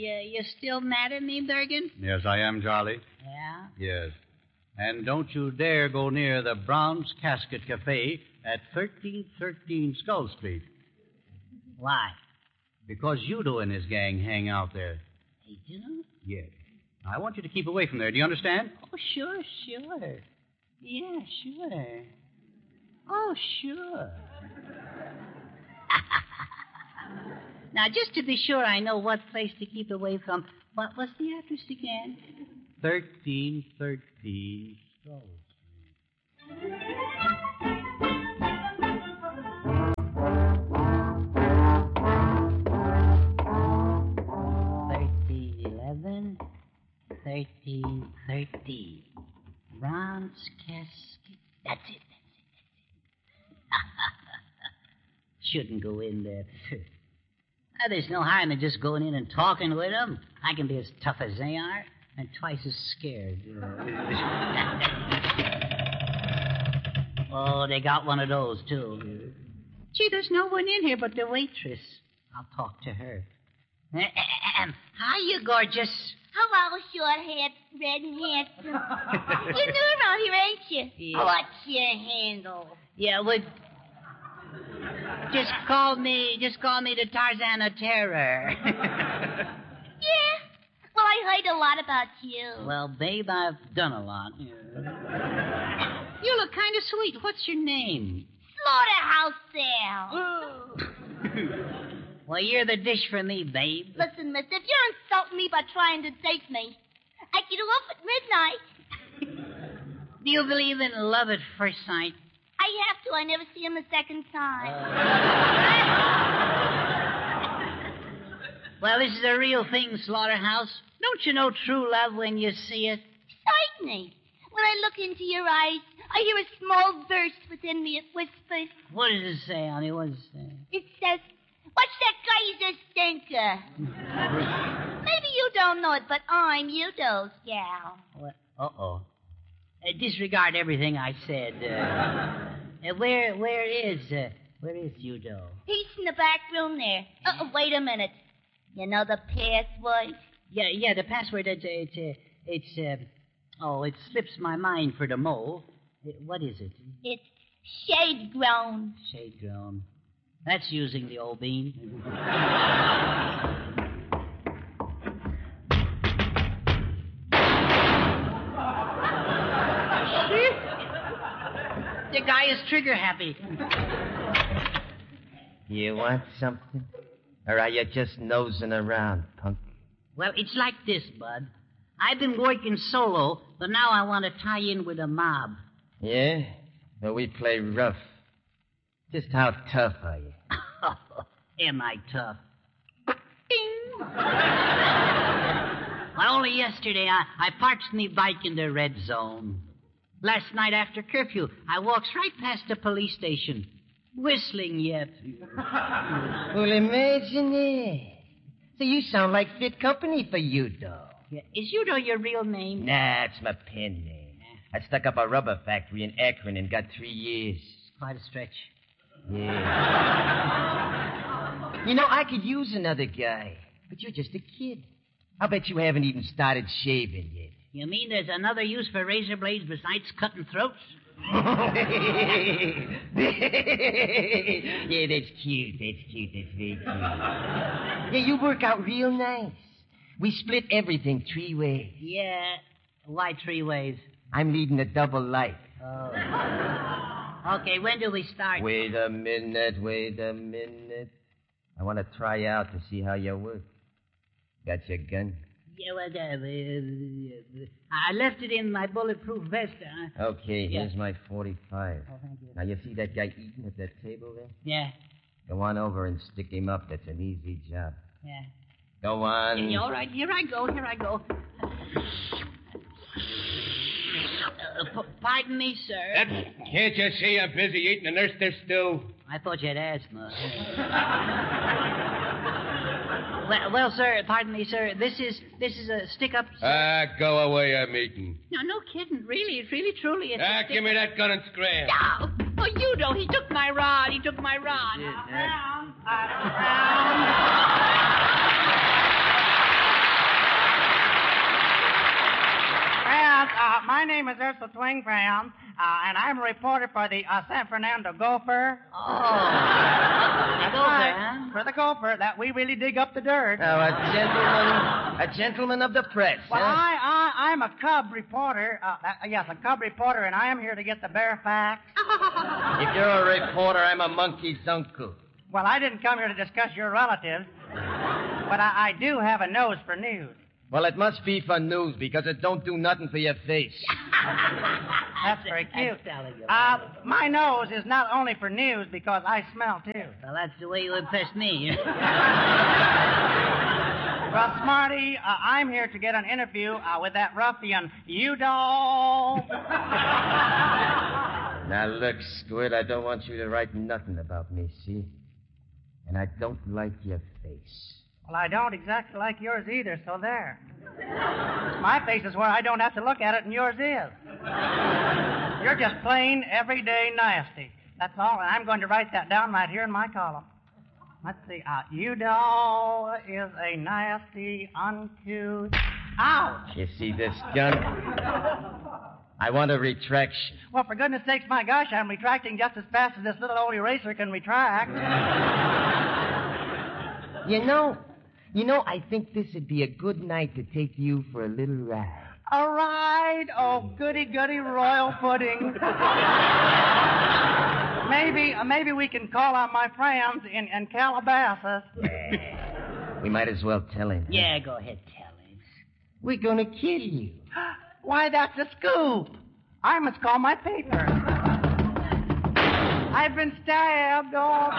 You still mad at me, Durgan? Yes, I am, Charlie. Yeah? Yes. And don't you dare go near the Brown's Casket Cafe at 1313 Skull Street. Why? Because Udo and his gang hang out there. They do? Yes. I want you to keep away from there. Do you understand? Oh, sure. Yeah, sure. Oh, sure. Now, just to be sure I know what place to keep away from, what was the address again? 1313 Skull Street. 1313. Brown's Casket. That's it. Shouldn't go in there. There's no harm in just going in and talking with them. I can be as tough as they are and twice as scared. Oh, they got one of those, too. Gee, there's no one in here but the waitress. I'll talk to her. Hi, you gorgeous. Hello, short-haired, red and handsome. You're new around here, ain't you? Yeah. What's your handle? Yeah, well, just call me the Tarzan of Terror. Yeah. Well, I heard a lot about you. Well, babe, I've done a lot. You look kind of sweet. What's your name? Slaughterhouse Sal. Well, you're the dish for me, babe. Listen, mister, if you're insulting me by trying to date me, I get off at midnight. Do you believe in love at first sight? I have to. I never see him a second time. Well, this is a real thing, Slaughterhouse. Don't you know true love when you see it? Certainly. When I look into your eyes, I hear a small verse within me. It whispers. What does it say, honey? What does it say? It says, "What's that crazy stinker?" Maybe you don't know it, but I'm Udo's gal. What? Uh-oh. Disregard everything I said. Where is Udo? He's in the back room there. Wait a minute. You know the password? Yeah, the password, it slips my mind for the mole. What is it? It's shade grown. Shade grown. That's using the old bean. The guy is trigger happy. You want something? Or are you just nosing around, punk? Well, it's like this, Bud. I've been working solo, but now I want to tie in with a mob. Yeah? Well, we play rough. Just how tough are you? Am I tough? Well, only yesterday I parked me bike in the red zone. Last night after curfew, I walks right past the police station. Whistling yet. Well, imagine it. So you sound like fit company for Udo. Yeah. Is Udo your real name? Nah, it's my pen name. I stuck up a rubber factory in Akron and got 3 years. Quite a stretch. Yeah. You know, I could use another guy, but you're just a kid. I'll bet you haven't even started shaving yet. You mean there's another use for razor blades besides cutting throats? Yeah, that's cute. That's very cute. Yeah, you work out real nice. We split everything 3 ways. Yeah. Why 3 ways? I'm leading a double life. Oh. Okay, when do we start? Wait a minute. I want to try out to see how you work. Got your gun? Yeah, well, I left it in my bulletproof vest. Okay, here's my 45. Oh, thank you. Now, you see that guy eating at that table there? Yeah. Go on over and stick him up. That's an easy job. Yeah. Go on. Yeah, all right, here I go. Pardon me, sir. Can't you see I'm busy eating a nurse stew? I thought you had asthma. well, sir, pardon me, sir. This is a stick-up. Go away, I'm eating. No kidding. Really, truly. It's Give me that gun and scram. Oh, Udo, he took my rod. Around. name is Ursula Twing Brown, and I'm a reporter for the San Fernando Gopher. That's Right, huh? for the Gopher, that we really dig up the dirt. Oh, a gentleman of the press, Well, huh? I'm a cub reporter. Yes, a cub reporter, and I am here to get the bare facts. If you're a reporter, I'm a monkey's uncle. Well, I didn't come here to discuss your relatives, but I do have a nose for news. Well, it must be for news because it don't do nothing for your face. That's very cute. That's telling you. My nose is not only for news because I smell too. Well, that's the way you impress me. Well, Smarty, I'm here to get an interview with that ruffian, Udall. Now, look, Squid, I don't want you to write nothing about me, see? And I don't like your face. Well, I don't exactly like yours either, so there. My face is where I don't have to look at it, and yours is. You're just plain, everyday nasty. That's all, and I'm going to write that down right here in my column. Let's see. Udall is a nasty, uncouth... Ouch! You see this gun? I want a retraction. Well, for goodness sakes, my gosh, I'm retracting just as fast as this little old eraser can retract. You know, I think this would be a good night to take you for a little ride. A ride? Oh, goody-goody royal pudding. Maybe we can call on my friends in Calabasas. We might as well tell him. Yeah, go ahead, tell him. We're gonna kill you. Why, that's a scoop. I must call my paper. I've been stabbed. Oh.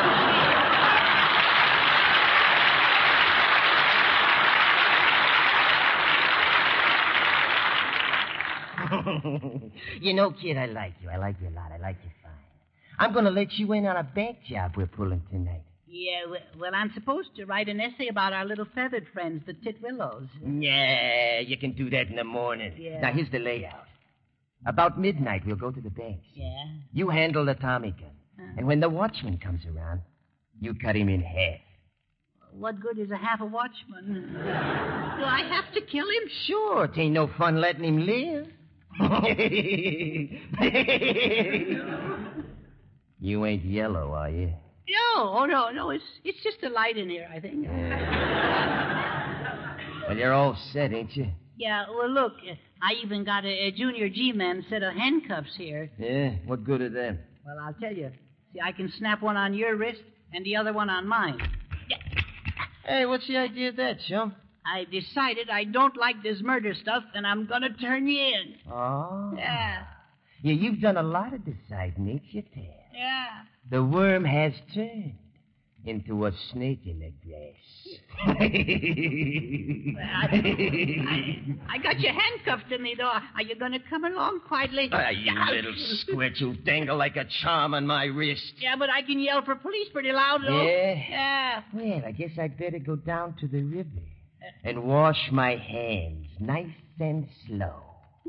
You know, kid, I like you. I like you a lot. I like you fine. I'm going to let you in on a bank job we're pulling tonight. Yeah, well, I'm supposed to write an essay about our little feathered friends, the Titwillows. Yeah, you can do that in the morning. Yeah. Now, here's the layout. About midnight, we'll go to the banks. Yeah? You handle the Tommy gun. And when the watchman comes around, you cut him in half. What good is a half a watchman? Do I have to kill him? Sure, it ain't no fun letting him live. You ain't yellow, are you? No. It's just a light in here, I think. Well, you're all set, ain't you? Yeah, well, look, I even got a Junior G-Man set of handcuffs here. Yeah? What good are them? Well, I'll tell you. See, I can snap one on your wrist and the other one on mine. Hey, what's the idea of that, chum? I decided I don't like this murder stuff, and I'm going to turn you in. Oh. Yeah. Yeah, you've done a lot of deciding, ain't you, Ted? Yeah. The worm has turned into a snake in the grass. I got you handcuffed to me, though. Are you going to come along quietly? You little squid, you dangle like a charm on my wrist. Yeah, but I can yell for police pretty loud, though. Yeah? Yeah. Well, I guess I'd better go down to the river and wash my hands nice and slow.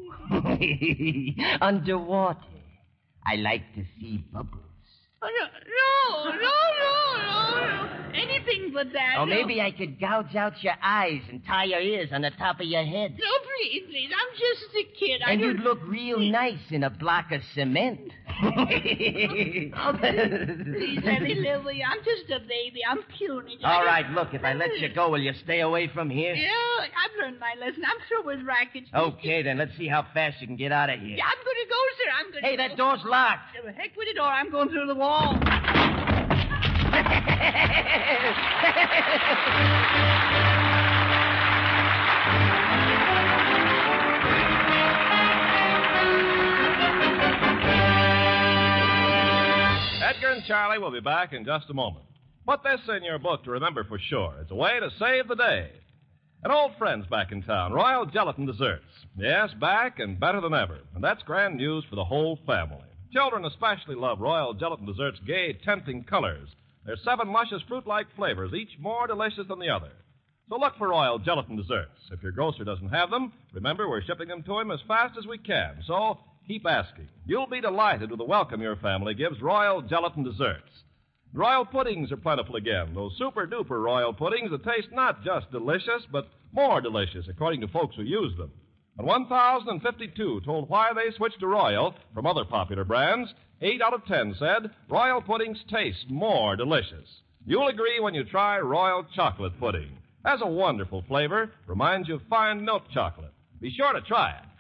Underwater, I like to see bubbles. Oh, no. Anything but that. Or no. maybe I could gouge out your eyes and tie your ears on the top of your head. No, please. I'm just a kid. And you'd look real nice in a block of cement. Please let me live with you. I'm just a baby. I'm puny. All right, look, if I let you go, will you stay away from here? Yeah, I've learned my lesson. I'm through with rackets. Okay, then let's see how fast you can get out of here. Yeah, I'm going to go, sir. I'm going to Hey, that door's locked. Heck with the door. I'm going through the wall. Edgar and Charlie will be back in just a moment. Put this in your book to remember for sure. It's a way to save the day. An old friend's back in town, Royal Gelatin Desserts. Yes, back and better than ever. And that's grand news for the whole family. Children especially love Royal Gelatin Desserts' gay, tempting colors. There's 7 luscious fruit-like flavors, each more delicious than the other. So look for Royal Gelatin Desserts. If your grocer doesn't have them, remember we're shipping them to him as fast as we can. So keep asking. You'll be delighted with the welcome your family gives Royal Gelatin Desserts. Royal puddings are plentiful again. Those super-duper royal puddings that taste not just delicious, but more delicious, according to folks who use them. And 1,052 told why they switched to Royal from other popular brands. 8 out of 10 said Royal puddings taste more delicious. You'll agree when you try Royal chocolate pudding. Has a wonderful flavor, reminds you of fine milk chocolate. Be sure to try it.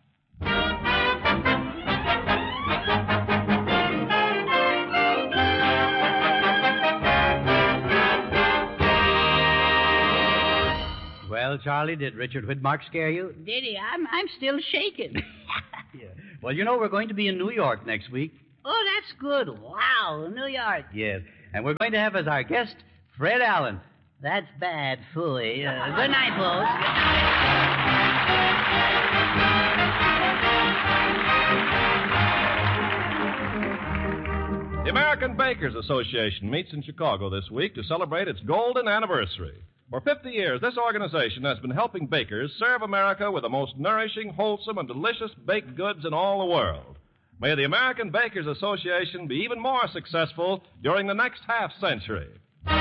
Well, Charlie, did Richard Widmark scare you? Did he? I'm still shaking. Yeah. Well, you know, we're going to be in New York next week. Oh, that's good. Wow, New York. Yes. And we're going to have as our guest Fred Allen. That's bad, phooey. Good night, folks. Good night. The American Bakers Association meets in Chicago this week to celebrate its golden anniversary. For 50 years, this organization has been helping bakers serve America with the most nourishing, wholesome, and delicious baked goods in all the world. May the American Bakers Association be even more successful during the next half-century.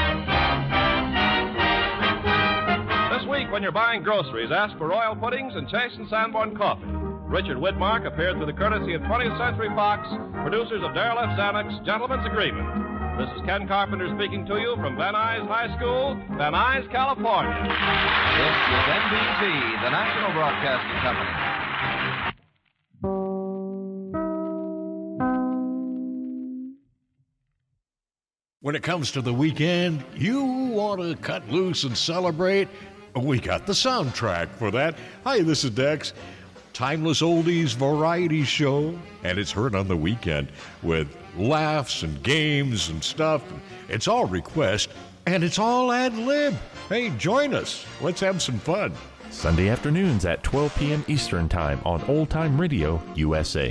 This week, when you're buying groceries, ask for Royal Puddings and Chase and Sanborn Coffee. Richard Widmark appeared through the courtesy of 20th Century Fox, producers of Darrell F. Zanuck's Gentleman's Agreement. This is Ken Carpenter speaking to you from Van Nuys High School, Van Nuys, California. This is NBC, the National Broadcasting Company. When it comes to the weekend, you want to cut loose and celebrate? We got the soundtrack for that. Hi, this is Dex. Timeless oldies variety show, and it's heard on the weekend with laughs and games and stuff. It's all request, and it's all ad-lib. Hey, join us. Let's have some fun. Sunday afternoons at 12 p.m. Eastern Time on Old Time Radio USA.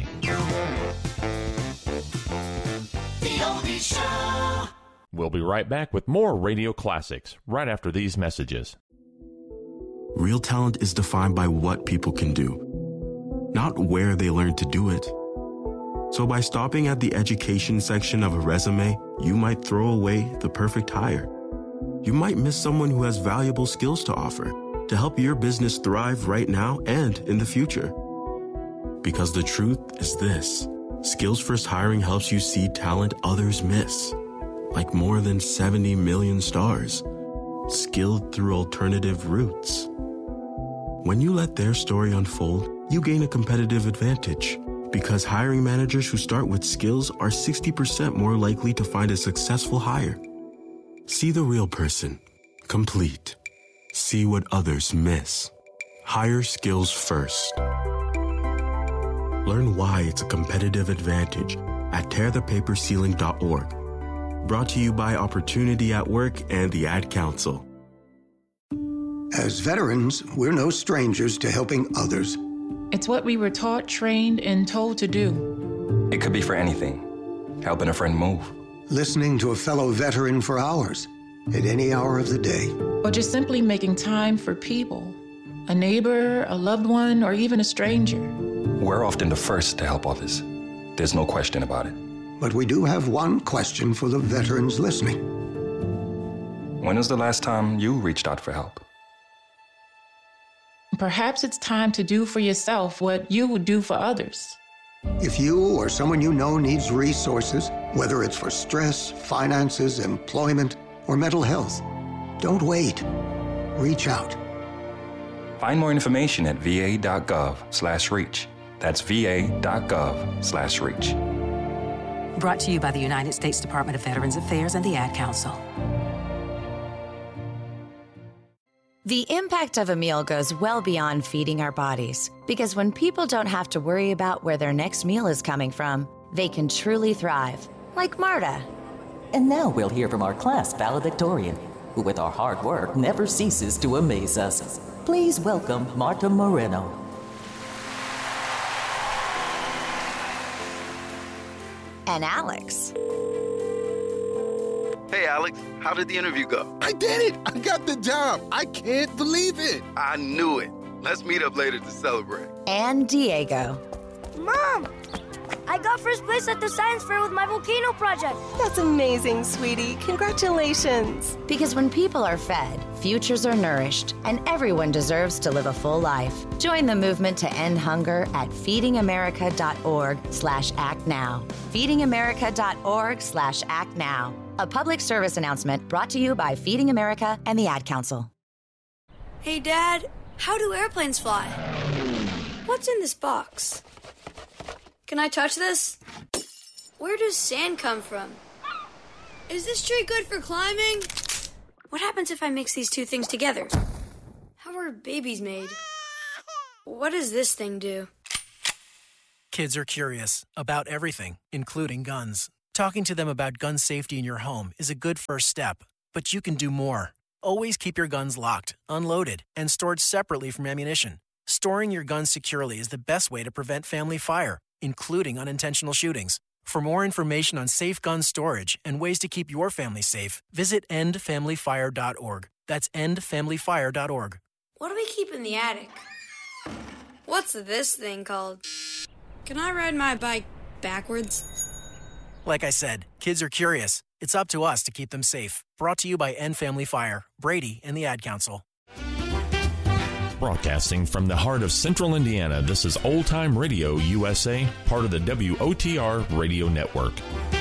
The Oldies Show. We'll be right back with more radio classics right after these messages. Real talent is defined by what people can do, not where they learn to do it. So by stopping at the education section of a resume, you might throw away the perfect hire. You might miss someone who has valuable skills to offer to help your business thrive right now and in the future. Because the truth is this: Skills First Hiring helps you see talent others miss, like more than 70 million stars, skilled through alternative routes. When you let their story unfold, you gain a competitive advantage, because hiring managers who start with skills are 60% more likely to find a successful hire. See the real person, complete. See what others miss. Hire skills first. Learn why it's a competitive advantage at tearthepaperceiling.org. Brought to you by Opportunity at Work and the Ad Council. As veterans, we're no strangers to helping others. It's what we were taught, trained, and told to do. It could be for anything. Helping a friend move. Listening to a fellow veteran for hours, at any hour of the day. Or just simply making time for people. A neighbor, a loved one, or even a stranger. We're often the first to help others. There's no question about it. But we do have one question for the veterans listening. When was the last time you reached out for help? Perhaps it's time to do for yourself what you would do for others. If you or someone you know needs resources, whether it's for stress, finances, employment, or mental health, don't wait. Reach out. Find more information at va.gov/reach. That's va.gov/reach. Brought to you by the United States Department of Veterans Affairs and the Ad Council. The impact of a meal goes well beyond feeding our bodies, because when people don't have to worry about where their next meal is coming from, they can truly thrive, like Marta. And now we'll hear from our class valedictorian, who with our hard work never ceases to amaze us. Please welcome Marta Moreno. And Alex. Hey, Alex, how did the interview go? I did it! I got the job! I can't believe it! I knew it. Let's meet up later to celebrate. And Diego. Mom! I got first place at the science fair with my volcano project. That's amazing, sweetie. Congratulations. Because when people are fed, futures are nourished, and everyone deserves to live a full life. Join the movement to end hunger at feedingamerica.org/actnow. feedingamerica.org/actnow. A public service announcement brought to you by Feeding America and the Ad Council. Hey, Dad, how do airplanes fly? What's in this box? Can I touch this? Where does sand come from? Is this tree good for climbing? What happens if I mix these two things together? How are babies made? What does this thing do? Kids are curious about everything, including guns. Talking to them about gun safety in your home is a good first step, but you can do more. Always keep your guns locked, unloaded, and stored separately from ammunition. Storing your guns securely is the best way to prevent family fire, including unintentional shootings. For more information on safe gun storage and ways to keep your family safe, visit endfamilyfire.org. That's endfamilyfire.org. What do we keep in the attic? What's this thing called? Can I ride my bike backwards? Like I said, kids are curious. It's up to us to keep them safe. Brought to you by End Family Fire, Brady, and the Ad Council. Broadcasting from the heart of Central Indiana, this is Old Time Radio USA, part of the WOTR Radio Network.